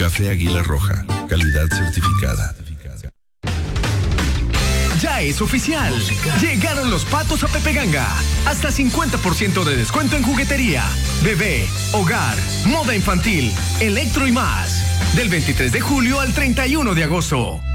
Café Águila Roja, calidad certificada. Ya es oficial. Llegaron los patos a Pepe Ganga. Hasta 50% de descuento en juguetería, bebé, hogar, moda infantil, electro y más. Del 23 de julio al 31 de agosto.